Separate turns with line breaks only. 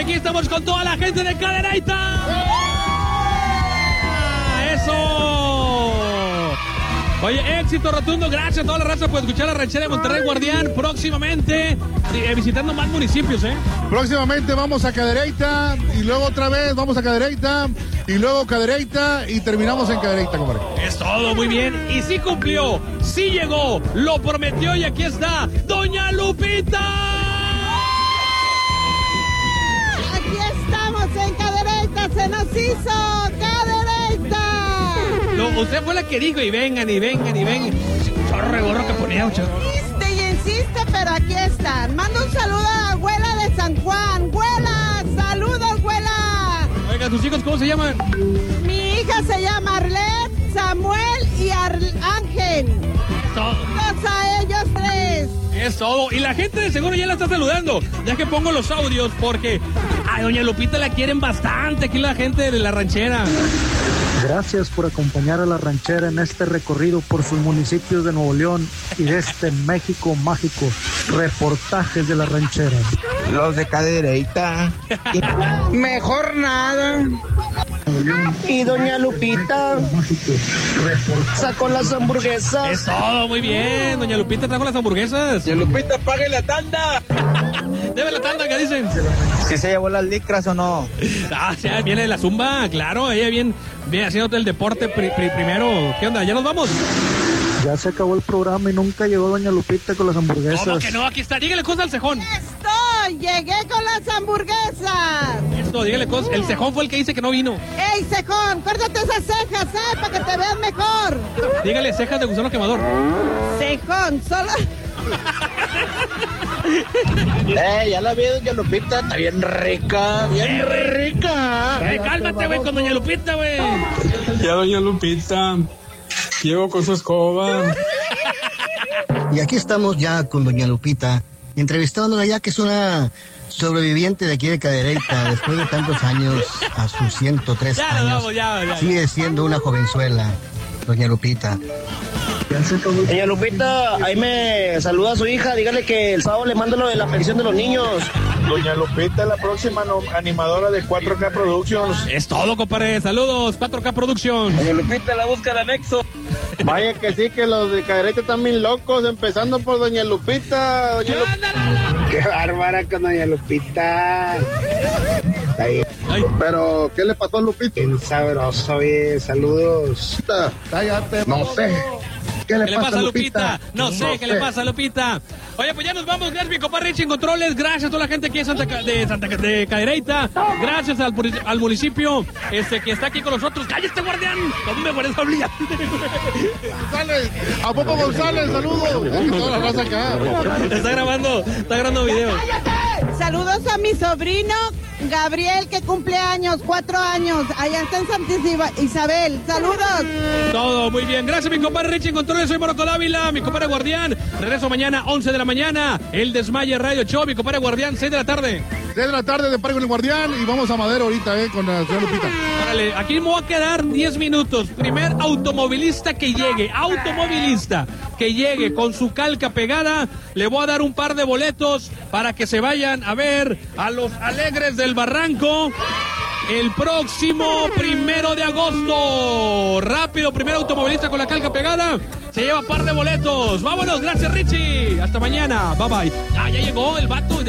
aquí estamos con toda la gente de Cadereyta. ¡Eso! Oye, éxito rotundo, gracias a toda la raza por escuchar la ranchera de Monterrey Guardián. Próximamente visitando más municipios,
Próximamente vamos a Cadereyta y luego otra vez vamos a Cadereyta y luego Cadereyta y terminamos en Cadereyta, compadre.
Es todo, muy bien. Y sí cumplió, sí llegó, lo prometió y aquí está Doña Lupita.
Aquí estamos en Cadereyta, se nos hizo Cadereyta.
Usted fue la que dijo y vengan. Chorro de gorro que ponía, muchacho.
Insiste y insiste, pero aquí están. Mando un saludo a la abuela de San Juan. ¡Güela! ¡Saludos, güela!
Oiga, ¿tus hijos cómo se llaman?
Mi hija se llama Arlet, Samuel y Ángel. Todos a ellos tres.
Es todo. Y la gente de seguro ya la está saludando. Ya que pongo los audios porque a Doña Lupita la quieren bastante. Aquí la gente de la ranchera.
Gracias por acompañar a la ranchera en este recorrido por sus municipios de Nuevo León y de este México mágico. Reportajes de la ranchera.
Los de Cadereyta.
Mejor nada. Y Doña Lupita sacó las hamburguesas.
Es todo, muy bien. Doña Lupita trajo las hamburguesas.
Doña Lupita, pague la tanda.
Debe la tanda, ¿qué dicen?
¿Sí se llevó las licras o no?
Ya viene de la zumba, claro. Ella bien haciendo el deporte primero. ¿Qué onda? ¿Ya nos vamos?
Ya se acabó el programa y nunca llegó Doña Lupita con las hamburguesas.
¿Cómo que no? Aquí está. Dígale cosas al cejón.
Llegué con las hamburguesas.
Esto, dígale cosas. El cejón fue el que dice que no vino.
¡Ey, cejón! Córtate esas cejas, para que te veas mejor.
Dígale cejas de gusano quemador.
Cejón, solo...
Ya la vi, Doña Lupita, está bien rica, bien rica.
Cálmate, güey, con Doña Lupita, güey.
Ya Doña Lupita llegó con su escoba.
Y aquí estamos ya con Doña Lupita, entrevistándola ya que es una sobreviviente de aquí de Cadereyta, después de tantos años, a sus 103 años, sigue siendo una jovenzuela, Doña Lupita.
Doña Lupita, ahí me saluda a su hija, dígale que el sábado le mando lo de la pensión de los niños.
Doña Lupita, la próxima animadora de 4K Productions.
Es todo, compadre. Saludos, 4K Productions.
Doña Lupita, la busca de anexo.
Vaya que sí, que los de Cadereyta están bien locos, empezando por Doña Lupita.
Qué bárbara con Doña Lupita. Ahí.
Pero, ¿qué le pasó a Lupita?
Bien sabroso, oye, saludos.
Cállate, no sé.
¿Qué le pasa a Lupita? No sé qué le pasa a Lupita. Oye, pues ya nos vamos. Gracias, mi compadre Richie en controles. Gracias a toda la gente aquí de Cadereyta. Gracias al municipio que está aquí con nosotros. ¡Cállate, guardián! ¿Cómo me pones a hablar?
González, a Popo González, saludos. Toda la raza acá.
Está grabando video.
Saludos a mi sobrino Gabriel, que cumple años, 4 años. Allá está en Santa Isabel. Saludos.
Todo muy bien. Gracias, mi compadre Richie en controles. Soy Morocco Dávila, mi compadre Guardián. Regreso mañana, 11 de la mañana. El Desmaye Radio Show, mi compadre Guardián, 6 de la tarde.
6 de la tarde de Parque con el Guardián y vamos a Madero ahorita, con la señora Lupita.
Órale, aquí me voy a quedar 10 minutos. Primer automovilista que llegue con su calca pegada, le voy a dar un par de boletos para que se vayan a ver a los Alegres del Barranco el próximo 1 de agosto. Rápido, primer automovilista con la calca pegada se lleva par de boletos. Vámonos, gracias Richie. Hasta mañana, bye bye. Ya llegó el vato.